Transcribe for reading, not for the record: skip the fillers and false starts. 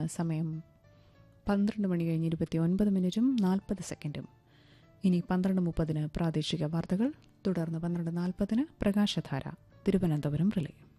സമയം 12 മണി കഴിഞ്ഞ് 29 മിനിറ്റും 40 സെക്കൻഡും. ഇനി 12:30 പ്രാദേശിക വാർത്തകൾ, തുടർന്ന് 12:40 പ്രകാശധാര തിരുവനന്തപുരം റിലേ.